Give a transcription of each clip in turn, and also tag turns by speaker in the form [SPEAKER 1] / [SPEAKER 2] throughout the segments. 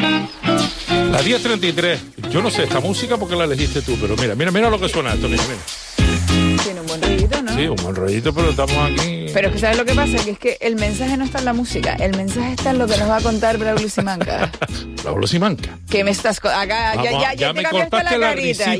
[SPEAKER 1] Las 10:33. Yo no sé esta música porque la elegiste tú, pero mira lo que suena esto, mira.
[SPEAKER 2] Tiene un buen rollito, ¿no?
[SPEAKER 1] Sí, un buen rollito, pero estamos aquí.
[SPEAKER 2] Pero es que ¿sabes lo que pasa? Que es que el mensaje no está en la música, el mensaje está en lo que nos va a contar Braulio Simanca.
[SPEAKER 1] Braulio Simanca.
[SPEAKER 2] ¿Qué me estás acá? Ya te cambiaste la carita.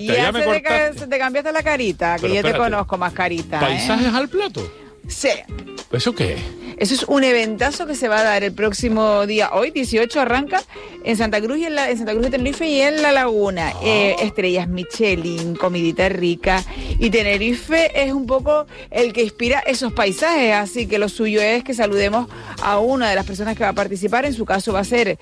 [SPEAKER 2] Te cambiaste la carita, que
[SPEAKER 1] pero
[SPEAKER 2] yo
[SPEAKER 1] espérate,
[SPEAKER 2] te conozco más carita.
[SPEAKER 1] ¿Paisajes al plato?
[SPEAKER 2] Sí.
[SPEAKER 1] ¿Eso qué es?
[SPEAKER 2] Eso es un eventazo que se va a dar el próximo día. Hoy, 18, arranca en Santa Cruz en Santa Cruz de Tenerife y en La Laguna. Estrellas Michelin, comidita rica. Y Tenerife es un poco el que inspira esos paisajes. Así que lo suyo es que saludemos a una de las personas que va a participar. En su caso va a ser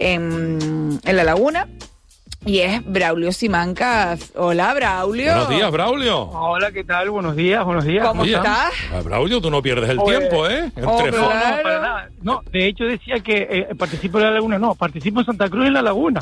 [SPEAKER 2] en La Laguna. Y es Braulio Simanca. Hola, Braulio.
[SPEAKER 1] Buenos días, Braulio.
[SPEAKER 3] Hola, ¿qué tal? Buenos días.
[SPEAKER 2] ¿Cómo estás?
[SPEAKER 1] Braulio, tú no pierdes el tiempo, ¿eh?
[SPEAKER 3] No, para nada. No, de hecho decía que participo en La Laguna. No, participo en Santa Cruz en La Laguna.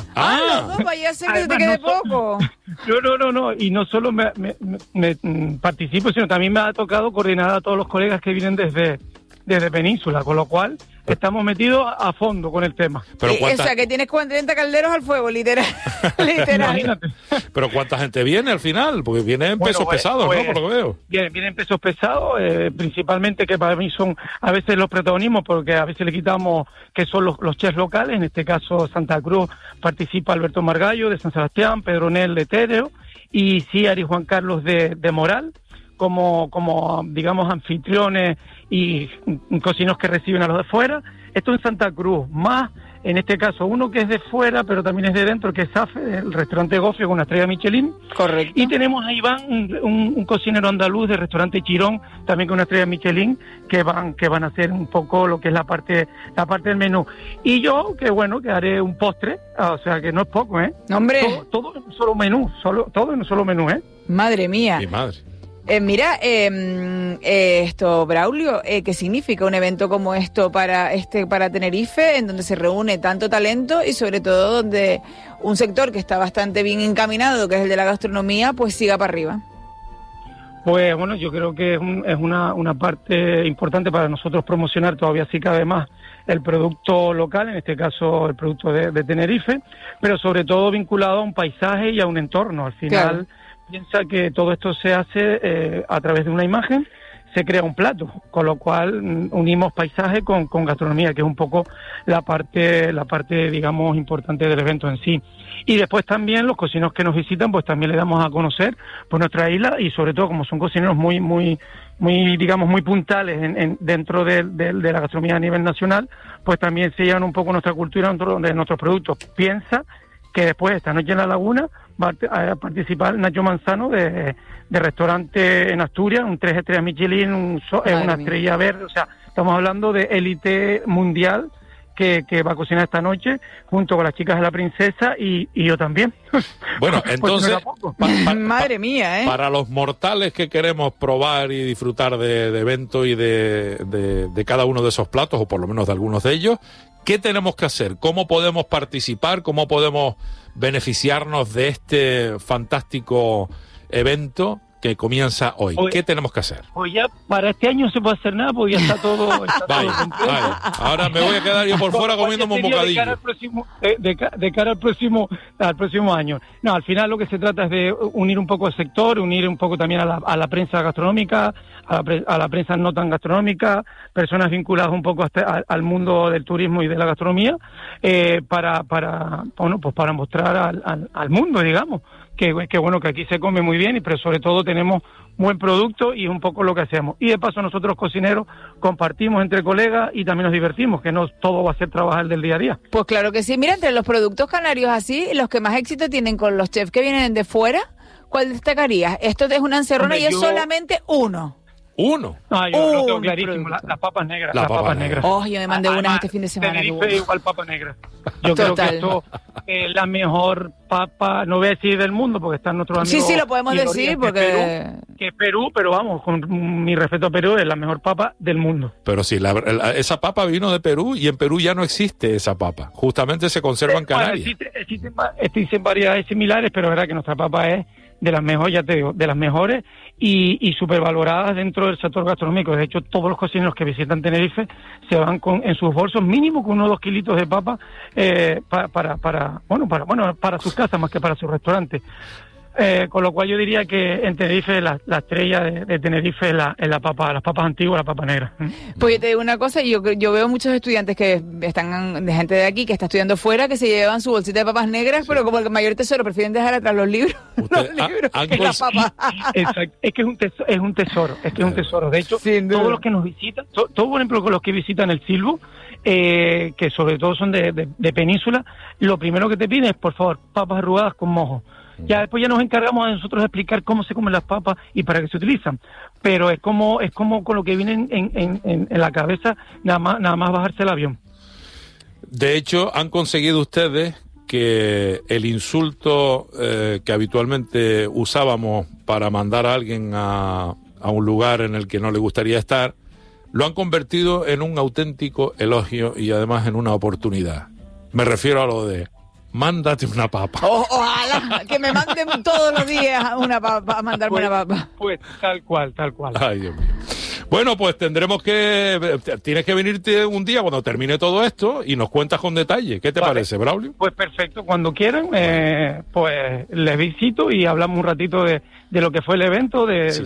[SPEAKER 2] Ya sé que te quede poco.
[SPEAKER 3] No. Y no solo me participo, sino también me ha tocado coordinar a todos los colegas que vienen desde Península, con lo cual estamos metidos a fondo con el tema.
[SPEAKER 1] Pero
[SPEAKER 2] o sea, que tienes 40 calderos al fuego, literal.
[SPEAKER 3] Imagínate.
[SPEAKER 1] Pero ¿cuánta gente viene al final? Porque vienen pesos pesados, ¿no? Por lo que veo.
[SPEAKER 3] Vienen pesos pesados, principalmente que para mí son a veces los protagonismos, porque a veces le quitamos que son los chefs locales. En este caso, Santa Cruz participa Alberto Margallo de San Sebastián, Pedro Nel de Tereo y Ciar y Juan Carlos de Moral, como digamos anfitriones y cocineros que reciben a los de fuera. Esto en Santa Cruz, más en este caso uno que es de fuera pero también es de dentro, que es Safe, el restaurante Gofio con una estrella Michelin.
[SPEAKER 2] Correcto.
[SPEAKER 3] Y tenemos a Iván, un cocinero andaluz del restaurante Chirón, también con una estrella Michelin, que van a hacer un poco lo que es la parte del menú. Y yo, que haré un postre, o sea que no es poco, ¿eh?
[SPEAKER 2] ¡Hombre!
[SPEAKER 3] Todo en un solo menú, todo en un solo menú, ¿eh?
[SPEAKER 2] Madre mía.
[SPEAKER 1] Mi madre.
[SPEAKER 2] Mira, esto, Braulio, ¿qué significa un evento como esto para Tenerife, en donde se reúne tanto talento y sobre todo donde un sector que está bastante bien encaminado, que es el de la gastronomía, pues siga para arriba?
[SPEAKER 3] Pues bueno, yo creo que es una parte importante para nosotros promocionar todavía sí cabe más el producto local, en este caso el producto de Tenerife, pero sobre todo vinculado a un paisaje y a un entorno. Al final, claro. Piensa que todo esto se hace a través de una imagen, se crea un plato, con lo cual unimos paisaje con gastronomía, que es un poco la parte digamos importante del evento en sí. Y después también los cocineros que nos visitan, pues también le damos a conocer pues nuestra isla, y sobre todo como son cocineros muy digamos muy puntales dentro de la gastronomía a nivel nacional, pues también se llevan un poco nuestra cultura dentro de nuestros productos. Piensa que después esta noche en La Laguna va a participar Nacho Manzano de restaurante en Asturias, un 3 estrellas Michelin, una estrella verde, o sea, estamos hablando de élite mundial que va a cocinar esta noche junto con las chicas de La Princesa y yo también.
[SPEAKER 1] Bueno, entonces,
[SPEAKER 2] madre mía, ¿eh?
[SPEAKER 1] Para los mortales que queremos probar y disfrutar de evento y de cada uno de esos platos, o por lo menos de algunos de ellos, ¿qué tenemos que hacer? ¿Cómo podemos participar? ¿Cómo podemos beneficiarnos de este fantástico evento que comienza hoy? ¿Qué tenemos que hacer?
[SPEAKER 3] Pues ya para este año no se puede hacer nada porque ya está todo
[SPEAKER 1] vaya. Ahora me voy a quedar yo por fuera comiéndome un bocadillo.
[SPEAKER 3] De cara al próximo año. No, al final lo que se trata es de unir un poco el sector, unir un poco también a la prensa gastronómica, a la prensa no tan gastronómica, personas vinculadas un poco al mundo del turismo y de la gastronomía, para mostrar al mundo, digamos, que bueno, que aquí se come muy bien, pero sobre todo tenemos buen producto y es un poco lo que hacemos. Y de paso nosotros cocineros compartimos entre colegas y también nos divertimos, que no todo va a ser trabajar del día a día.
[SPEAKER 2] Pues claro que sí. Mira, entre los productos canarios así, los que más éxito tienen con los chefs que vienen de fuera, ¿cuál destacarías? Esto es una encerrona y es solamente uno.
[SPEAKER 1] ¿Uno?
[SPEAKER 3] No, yo lo tengo clarísimo, las papas negras. Las papas negras.
[SPEAKER 2] Oh, yo me mandé unas este fin de semana.
[SPEAKER 3] Tenerife igual papas negras. Yo creo que esto es la mejor papa, no voy a decir del mundo, porque están nuestros amigos.
[SPEAKER 2] Sí, lo podemos decir, porque...
[SPEAKER 3] Que es Perú, pero vamos, con mi respeto a Perú, es la mejor papa del mundo.
[SPEAKER 1] Pero sí, esa papa vino de Perú y en Perú ya no existe esa papa. Justamente se conserva en Canarias.
[SPEAKER 3] Existen variedades similares, pero es verdad que nuestra papa es las mejores, ya te digo, de las mejores y supervaloradas dentro del sector gastronómico. De hecho, todos los cocineros que visitan Tenerife se van en sus bolsos mínimo con 1 o 2 kilitos de papa para sus casas más que para sus restaurantes. Con lo cual yo diría que en Tenerife la estrella de Tenerife es las papas antiguas, la papa negra.
[SPEAKER 2] Pues yo te digo una cosa, yo veo muchos estudiantes que están, de gente de aquí, que está estudiando fuera, que se llevan su bolsita de papas negras, pero como el mayor tesoro prefieren dejar atrás los libros. Que la papa.
[SPEAKER 3] Exacto, es que es un tesoro. De hecho, todos los que nos visitan, todos por ejemplo los que visitan el Silvo, que sobre todo son de península, lo primero que te piden es, por favor, papas arrugadas con mojo. Ya después ya nos encargamos de nosotros de explicar cómo se comen las papas y para qué se utilizan, pero es como con lo que viene en la cabeza nada más bajarse el avión.
[SPEAKER 1] De hecho, han conseguido ustedes que el insulto que habitualmente usábamos para mandar a alguien a un lugar en el que no le gustaría estar, lo han convertido en un auténtico elogio y además en una oportunidad. Me refiero a lo de mándate una papa.
[SPEAKER 2] Ojalá que me manden todos los días una papa, a mandarme una papa.
[SPEAKER 3] Pues tal cual.
[SPEAKER 1] Ay, Dios mío. Bueno, pues tienes que venirte un día cuando termine todo esto y nos cuentas con detalle. ¿Qué te parece, Braulio?
[SPEAKER 3] Pues perfecto, cuando quieran, pues les visito y hablamos un ratito de lo que fue el evento,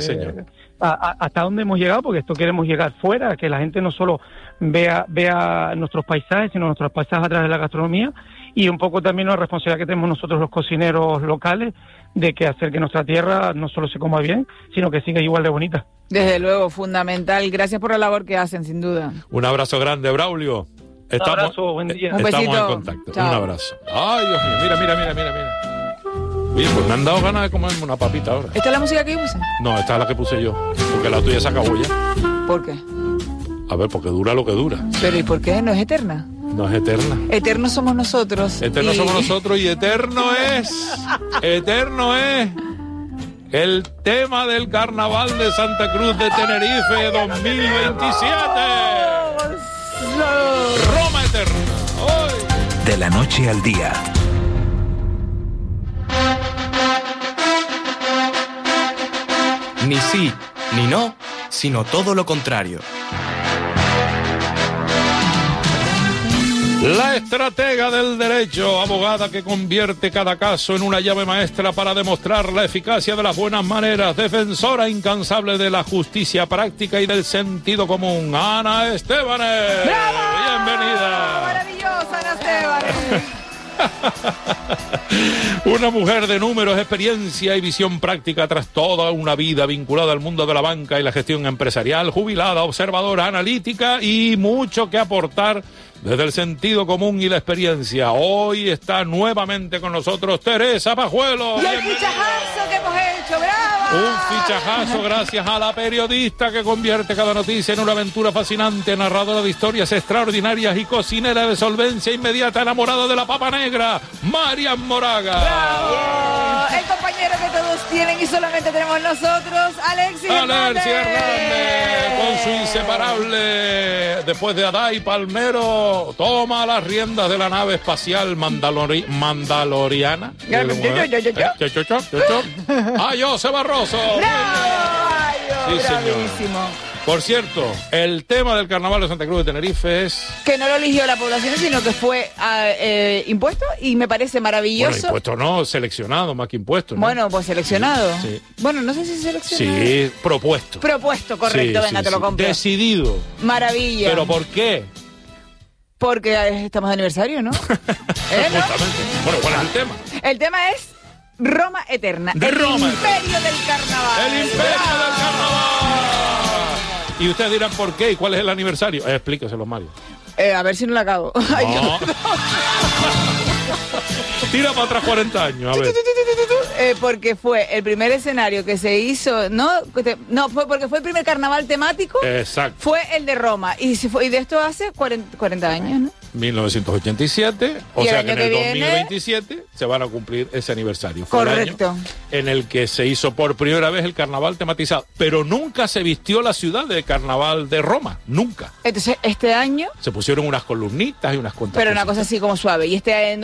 [SPEAKER 3] hasta dónde hemos llegado, porque esto queremos llegar fuera, que la gente no solo vea nuestros paisajes, sino nuestros paisajes a través de la gastronomía, y un poco también la responsabilidad que tenemos nosotros los cocineros locales de que hacer que nuestra tierra no solo se coma bien, sino que siga igual de bonita.
[SPEAKER 2] Desde luego, fundamental. Gracias por la labor que hacen, sin duda.
[SPEAKER 1] Un abrazo grande, Braulio.
[SPEAKER 3] Un abrazo, buen día.
[SPEAKER 2] Un besito.
[SPEAKER 1] Estamos en contacto.
[SPEAKER 2] Chao.
[SPEAKER 1] Un abrazo. Ay, Dios mío, mira. Oye, pues me han dado ganas de comerme una papita ahora.
[SPEAKER 2] ¿Esta es la música que yo puse?
[SPEAKER 1] No, esta es la que puse yo, porque la tuya se acabó ya.
[SPEAKER 2] ¿Por qué?
[SPEAKER 1] A ver, porque dura lo que dura.
[SPEAKER 2] Pero ¿y por qué? ¿No es eterna?
[SPEAKER 1] No es eterna.
[SPEAKER 2] Eternos somos nosotros.
[SPEAKER 1] Eternos somos nosotros y eterno es el tema del Carnaval de Santa Cruz de Tenerife 2027. Roma eterna. Hoy.
[SPEAKER 4] De la noche al día.
[SPEAKER 5] Ni sí, ni no, sino todo lo contrario.
[SPEAKER 1] La estratega del derecho, abogada que convierte cada caso en una llave maestra para demostrar la eficacia de las buenas maneras, defensora incansable de la justicia práctica y del sentido común, Ana Estebanes.
[SPEAKER 2] ¡Bravo!
[SPEAKER 1] Bienvenida.
[SPEAKER 2] Maravillosa, Ana Estebanes.
[SPEAKER 1] Una mujer de números, experiencia y visión práctica tras toda una vida vinculada al mundo de la banca y la gestión empresarial, jubilada, observadora, analítica y mucho que aportar desde el sentido común y la experiencia. Hoy está nuevamente con nosotros Teresa Pajuelo.
[SPEAKER 2] Y el fichajazo que hemos hecho, ¡bravo!
[SPEAKER 1] Un fichajazo gracias a la periodista que convierte cada noticia en una aventura fascinante, narradora de historias extraordinarias y cocinera de solvencia inmediata, enamorada de la papa negra, Marian Moraga.
[SPEAKER 2] ¡Bravo! El compañero que todos tienen y solamente tenemos nosotros, Alexis Hernández,
[SPEAKER 1] con su inseparable, después de Adá y Palmero, toma las riendas de la nave espacial mandaloriana. ¡Ay, José Barroso! Sí, señor. Por cierto, el tema del Carnaval de Santa Cruz de Tenerife es...
[SPEAKER 2] Que no lo eligió la población, sino que fue impuesto y me parece maravilloso.
[SPEAKER 1] Bueno, impuesto no, seleccionado más que impuesto, ¿no?
[SPEAKER 2] Bueno, pues seleccionado.
[SPEAKER 1] Sí.
[SPEAKER 2] Bueno, no sé si seleccionado.
[SPEAKER 1] Sí, propuesto.
[SPEAKER 2] Propuesto, correcto,
[SPEAKER 1] Sí,
[SPEAKER 2] venga,
[SPEAKER 1] sí,
[SPEAKER 2] te lo
[SPEAKER 1] sí.
[SPEAKER 2] compro.
[SPEAKER 1] Decidido.
[SPEAKER 2] Maravilla.
[SPEAKER 1] ¿Pero por qué?
[SPEAKER 2] Porque estamos de aniversario, ¿no? ¿No?
[SPEAKER 1] Justamente. Bueno, ¿cuál es el tema?
[SPEAKER 2] El tema es Roma Eterna.
[SPEAKER 1] De Roma.
[SPEAKER 2] El imperio del carnaval.
[SPEAKER 1] ¡El imperio del carnaval! Y ustedes dirán por qué y cuál es el aniversario. Explíqueselo, Mario.
[SPEAKER 2] A ver si no la cago. Ay,
[SPEAKER 1] No. Tira para atrás 40 años, a ver.
[SPEAKER 2] porque fue el primer escenario que se hizo, no, fue porque fue el primer carnaval temático.
[SPEAKER 1] Exacto.
[SPEAKER 2] Fue el de Roma y de esto hace 40 años, ¿no?
[SPEAKER 1] 1987, o
[SPEAKER 2] Y el
[SPEAKER 1] sea
[SPEAKER 2] año
[SPEAKER 1] que en el
[SPEAKER 2] que viene
[SPEAKER 1] 2027 se van a cumplir ese aniversario. Fue el año
[SPEAKER 2] Correcto.
[SPEAKER 1] en el que se hizo por primera vez el carnaval tematizado, pero nunca se vistió la ciudad de carnaval de Roma, nunca.
[SPEAKER 2] Entonces, este año,
[SPEAKER 1] Se pusieron unas columnitas y unas cuantas
[SPEAKER 2] pero una cosa
[SPEAKER 1] cositas.
[SPEAKER 2] así como suave. Y en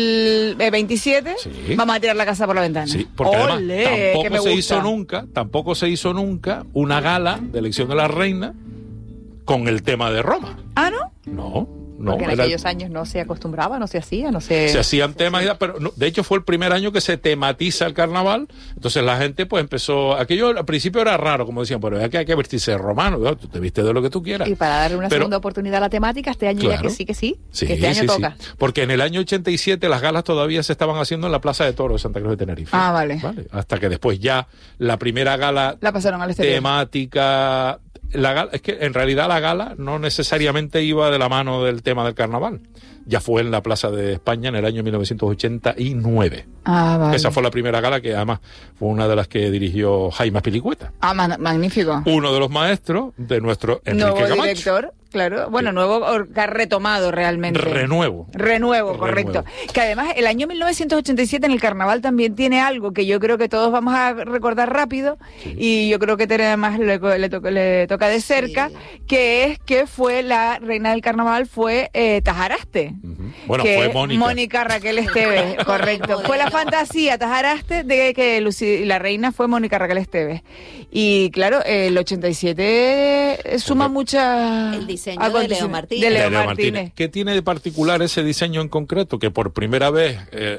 [SPEAKER 2] 2027
[SPEAKER 1] Sí.
[SPEAKER 2] vamos a tirar la casa por la ventana.
[SPEAKER 1] Sí, porque además
[SPEAKER 2] ¡Ole! Que me
[SPEAKER 1] tampoco se hizo nunca una gala de elección de la reina con el tema de Roma.
[SPEAKER 2] Ah, ¿no?
[SPEAKER 1] No,
[SPEAKER 4] Porque en
[SPEAKER 1] era-
[SPEAKER 4] aquellos años no se acostumbraba, no se hacía,
[SPEAKER 1] se hacían temas, pero no, de hecho fue el primer año que se tematiza el carnaval, entonces la gente pues empezó, aquello al principio era raro, como decían, pero es que hay que vestirse de romano, ¿no? Tú te vistes de lo que tú quieras.
[SPEAKER 4] Y para darle una
[SPEAKER 1] Pero-
[SPEAKER 4] segunda oportunidad a la temática, este año
[SPEAKER 1] Claro.
[SPEAKER 4] ya que sí,
[SPEAKER 1] Sí,
[SPEAKER 4] que este año
[SPEAKER 1] sí,
[SPEAKER 4] toca.
[SPEAKER 1] sí. Porque en el año 87 las galas todavía se estaban haciendo en la Plaza de Toros de Santa Cruz de Tenerife.
[SPEAKER 2] Ah, vale.
[SPEAKER 1] Hasta que después ya la primera gala
[SPEAKER 2] La pasaron al exterior.
[SPEAKER 1] temática. Es que en realidad la gala no necesariamente iba de la mano del tema del carnaval. Ya fue en la Plaza de España en el año 1989.
[SPEAKER 2] Ah, vale.
[SPEAKER 1] Esa fue la primera gala que además fue una de las que dirigió Jaime Pilicueta,
[SPEAKER 2] Ah, magnífico.
[SPEAKER 1] uno de los maestros de nuestro Enrique
[SPEAKER 2] Nuevo
[SPEAKER 1] Camacho.
[SPEAKER 2] director, claro. Bueno,
[SPEAKER 1] Sí.
[SPEAKER 2] nuevo, que ha retomado realmente. Renuevo, correcto. Que además el año 1987 en el carnaval también tiene algo que yo creo que todos vamos a recordar rápido y yo creo que además le toca de cerca, que es que fue la reina del carnaval fue Tajaraste.
[SPEAKER 1] Ujú. Bueno,
[SPEAKER 2] Que
[SPEAKER 1] fue Mónica.
[SPEAKER 2] Raquel Esteves, correcto. Fue la fantasía Tajaraste de que la reina fue Mónica Raquel Esteves. Y claro, el 87 suma muchas...
[SPEAKER 6] El diseño de
[SPEAKER 2] acontecimientos.
[SPEAKER 6] Leo Martínez.
[SPEAKER 2] De Leo
[SPEAKER 1] Leo
[SPEAKER 2] Martínez.
[SPEAKER 1] ¿Qué tiene de particular ese diseño en concreto? Que por primera vez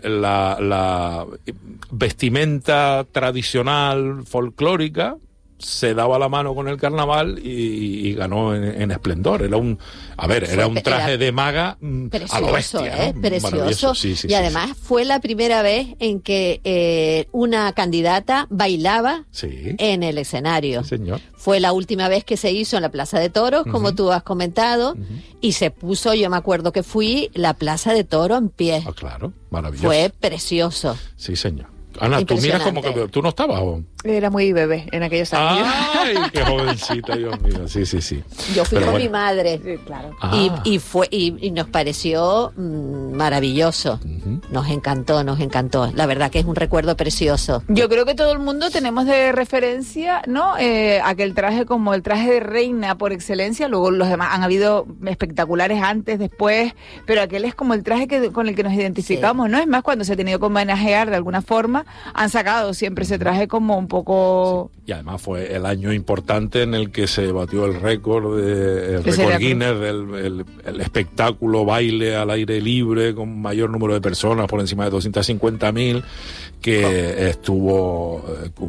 [SPEAKER 1] la vestimenta tradicional folclórica se daba la mano con el carnaval y ganó en esplendor. Era un traje de maga a lo
[SPEAKER 6] Precioso,
[SPEAKER 1] bestia, ¿no?
[SPEAKER 6] Precioso.
[SPEAKER 1] Maravilloso. Sí,
[SPEAKER 6] Y además fue la primera vez en que una candidata bailaba
[SPEAKER 1] Sí,
[SPEAKER 6] en el escenario.
[SPEAKER 1] sí, señor.
[SPEAKER 6] Fue la última vez que se hizo en la Plaza de Toros, como tú has comentado, y se puso, yo me acuerdo que fui, la Plaza de Toros en pie.
[SPEAKER 1] Ah, claro, maravilloso.
[SPEAKER 6] Fue precioso.
[SPEAKER 1] Sí, señor. Ana, tú miras como que tú no estabas. ¿O?
[SPEAKER 4] Era muy bebé en aquellos años.
[SPEAKER 1] Ay, qué jovencita, Dios mío. Sí.
[SPEAKER 6] Yo fui
[SPEAKER 1] Pero
[SPEAKER 6] con
[SPEAKER 1] bueno.
[SPEAKER 6] mi madre.
[SPEAKER 4] Sí, claro.
[SPEAKER 1] Ah.
[SPEAKER 6] Y nos pareció maravilloso.
[SPEAKER 1] Ujú.
[SPEAKER 6] Nos encantó. La verdad que es un recuerdo precioso.
[SPEAKER 2] Yo creo que todo el mundo tenemos de referencia, ¿no? Aquel traje como el traje de reina por excelencia. Luego los demás han habido espectaculares antes, después, pero aquel es como el traje con el que nos identificamos, ¿no? Es más, cuando se ha tenido que homenajear de alguna forma, han sacado siempre ese traje como un poco...
[SPEAKER 1] Y además fue el año importante en el que se batió el récord
[SPEAKER 2] Celia
[SPEAKER 1] récord
[SPEAKER 2] Cruz.
[SPEAKER 1] Guinness el espectáculo baile al aire libre con mayor número de personas, por encima de 250.000, que estuvo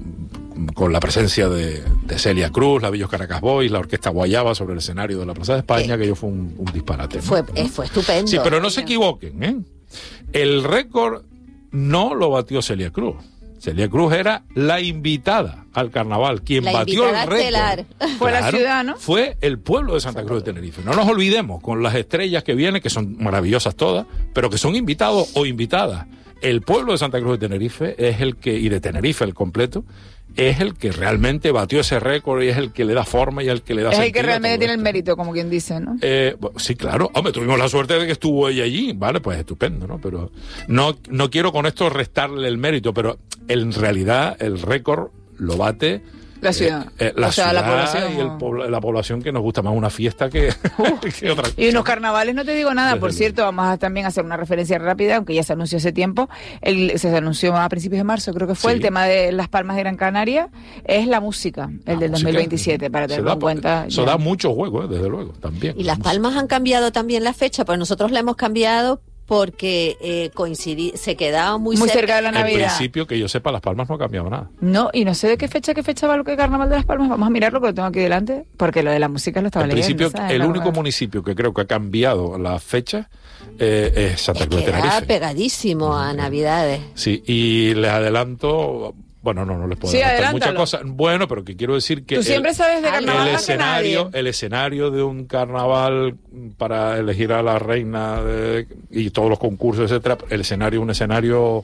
[SPEAKER 1] con la presencia de Celia Cruz, la Villos Caracas Boys, la Orquesta Guayaba sobre el escenario de la Plaza de España, que ello fue un disparate, ¿no?
[SPEAKER 6] Fue estupendo.
[SPEAKER 1] Sí, pero no se equivoquen, ¿eh? El récord no lo batió Celia Cruz. Celia Cruz era la invitada al carnaval. Quien
[SPEAKER 6] La
[SPEAKER 1] batió el
[SPEAKER 6] invitada
[SPEAKER 1] récord
[SPEAKER 6] estelar.
[SPEAKER 2] Fue la ciudad, ¿no?
[SPEAKER 1] Fue el pueblo de Santa Cruz de Tenerife. No nos olvidemos con las estrellas que vienen, que son maravillosas todas, pero que son invitados o invitadas. El pueblo de Santa Cruz de Tenerife es el que, y de Tenerife el completo, es el que realmente batió ese récord y es el que le da forma y el que le da
[SPEAKER 2] Es el
[SPEAKER 1] sentido
[SPEAKER 2] que
[SPEAKER 1] a
[SPEAKER 2] realmente
[SPEAKER 1] todo
[SPEAKER 2] tiene el
[SPEAKER 1] esto.
[SPEAKER 2] mérito, como quien dice, ¿no?
[SPEAKER 1] Sí, claro. Hombre, tuvimos la suerte de que estuvo ella allí. Vale, pues estupendo, ¿no? Pero no quiero con esto restarle el mérito, pero en realidad el récord lo bate
[SPEAKER 2] La ciudad.
[SPEAKER 1] la
[SPEAKER 2] O sea, la
[SPEAKER 1] ciudad
[SPEAKER 2] población.
[SPEAKER 1] y la población que nos gusta más una fiesta que, que otra cosa.
[SPEAKER 2] Y unos carnavales, no te digo nada,
[SPEAKER 1] Desde
[SPEAKER 2] por
[SPEAKER 1] luego.
[SPEAKER 2] cierto, vamos a también hacer una referencia rápida, aunque ya se anunció hace tiempo, se anunció a principios de marzo, creo que fue,
[SPEAKER 1] Sí.
[SPEAKER 2] el tema de Las Palmas de Gran Canaria, es la música, el del
[SPEAKER 1] música,
[SPEAKER 2] 2027, para tenerlo en cuenta.
[SPEAKER 1] Eso
[SPEAKER 2] ya.
[SPEAKER 1] da mucho juego, desde luego, también.
[SPEAKER 6] Y Las
[SPEAKER 1] La música.
[SPEAKER 6] Palmas han cambiado también la fecha, pues nosotros la hemos cambiado porque se quedaba muy
[SPEAKER 2] cerca de la
[SPEAKER 1] En
[SPEAKER 2] Navidad.
[SPEAKER 1] principio, que yo sepa, Las Palmas no ha cambiado nada.
[SPEAKER 2] No, y no sé de qué fecha va lo que Carnaval de Las Palmas, vamos a mirarlo que lo tengo aquí delante, porque lo de la música lo estaba
[SPEAKER 1] En
[SPEAKER 2] leyendo.
[SPEAKER 1] principio,
[SPEAKER 2] ¿sabes?
[SPEAKER 1] el
[SPEAKER 2] La
[SPEAKER 1] único
[SPEAKER 2] verdad.
[SPEAKER 1] municipio que creo que ha cambiado la fecha es Santa Cruz de
[SPEAKER 6] Queda
[SPEAKER 1] Tenerife.
[SPEAKER 6] pegadísimo a Navidades.
[SPEAKER 1] Sí, y les adelanto, bueno, no les puedo
[SPEAKER 2] Sí,
[SPEAKER 1] adelantar muchas
[SPEAKER 2] adelántalo.
[SPEAKER 1] cosas. Bueno, pero que quiero decir que
[SPEAKER 2] Tú siempre sabes de carnaval más que nadie.
[SPEAKER 1] el escenario de un carnaval para elegir a la reina y todos los concursos, etcétera, el escenario es un escenario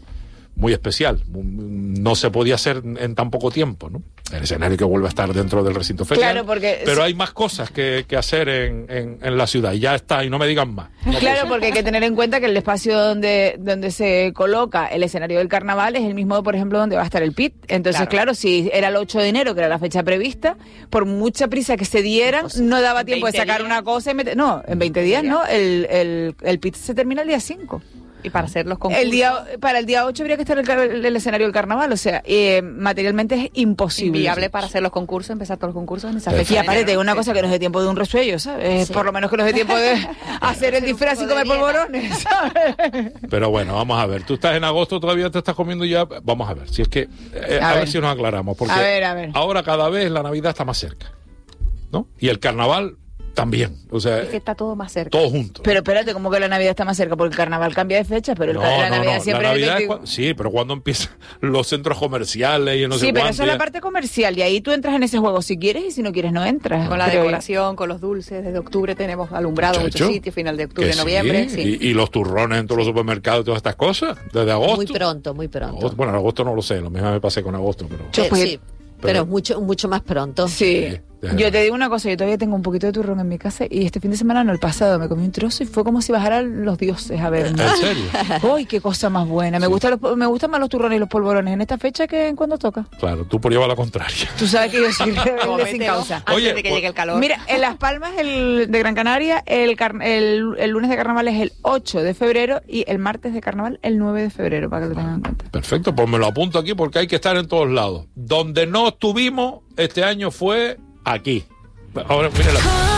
[SPEAKER 1] muy especial. No se podía hacer en tan poco tiempo, ¿no? El escenario que vuelve a estar dentro del recinto ferial.
[SPEAKER 2] Claro, porque
[SPEAKER 1] pero hay más cosas que hacer en la ciudad, y ya está, y no me digan más. No
[SPEAKER 2] claro, porque hay que tener en cuenta que el espacio donde se coloca el escenario del carnaval es el mismo, por ejemplo, donde va a estar el PIT. Entonces, claro, si era el 8 de enero, que era la fecha prevista, por mucha prisa que se dieran, no daba tiempo de sacar una cosa y meter... No, en 20 días no, el PIT se termina el día 5.
[SPEAKER 4] Y para hacer los concursos.
[SPEAKER 2] Para el día 8 habría que estar el escenario del carnaval, o sea, materialmente es imposible.
[SPEAKER 4] Inviable para hacer los concursos, empezar todos los concursos en esa fecha.
[SPEAKER 2] Y aparte, una cosa que nos dé tiempo de un resuello, ¿sabes?
[SPEAKER 6] Sí.
[SPEAKER 2] Por lo menos que nos dé tiempo de hacer el disfraz y comer polvorones, ¿sabes?
[SPEAKER 1] Pero bueno, vamos a ver. Tú estás en agosto, todavía te estás comiendo ya. Vamos a ver, si es que... a ver si nos aclaramos, porque
[SPEAKER 2] A ver.
[SPEAKER 1] ahora cada vez la Navidad está más cerca, ¿no? Y el carnaval también, o sea,
[SPEAKER 4] Es que está todo más cerca.
[SPEAKER 1] todo junto.
[SPEAKER 2] Pero espérate, ¿cómo que la Navidad está más cerca? Porque el carnaval cambia de fecha, pero la Navidad siempre
[SPEAKER 1] la
[SPEAKER 2] es el
[SPEAKER 1] Navidad
[SPEAKER 2] 20.
[SPEAKER 1] sí, pero cuando empiezan los centros comerciales y no sé
[SPEAKER 2] Sí, pero
[SPEAKER 1] cuánto,
[SPEAKER 2] eso es la
[SPEAKER 1] ya-
[SPEAKER 2] parte comercial y ahí tú entras en ese juego si quieres y si no quieres no entras.
[SPEAKER 4] Con la
[SPEAKER 2] creo yo.
[SPEAKER 4] decoración, con los dulces, desde octubre tenemos alumbrado
[SPEAKER 1] Muchacho,
[SPEAKER 4] muchos sitios, final de octubre,
[SPEAKER 1] que sí,
[SPEAKER 4] noviembre, sí.
[SPEAKER 1] Y los turrones en todos los supermercados y todas estas cosas, desde agosto.
[SPEAKER 6] Muy pronto, muy pronto.
[SPEAKER 1] Agosto, bueno, en agosto no lo sé, lo mismo me pasé con agosto, pero...
[SPEAKER 6] Sí, pero mucho más pronto.
[SPEAKER 2] Sí. Yo te digo una cosa, yo todavía tengo un poquito de turrón en mi casa y este fin de semana, no, el pasado, me comí un trozo y fue como si bajaran los dioses a verme.
[SPEAKER 1] ¿En serio?
[SPEAKER 2] ¡Uy, qué cosa más buena! Me gustan más los turrones y los polvorones en esta fecha que en cuando toca.
[SPEAKER 1] Claro, tú por llevar la contraria.
[SPEAKER 2] Tú sabes que yo soy rebelde sin
[SPEAKER 4] Cómetelo
[SPEAKER 2] causa.
[SPEAKER 4] antes
[SPEAKER 1] Oye,
[SPEAKER 4] de que
[SPEAKER 1] pues-
[SPEAKER 4] llegue el calor.
[SPEAKER 2] Mira, en Las Palmas de Gran Canaria, el lunes de carnaval es el 8 de febrero y el martes de carnaval el 9 de febrero, para que lo tengan en cuenta.
[SPEAKER 1] Perfecto, pues me lo apunto aquí porque hay que estar en todos lados. Donde no estuvimos este año fue aquí. Ahora, mira la...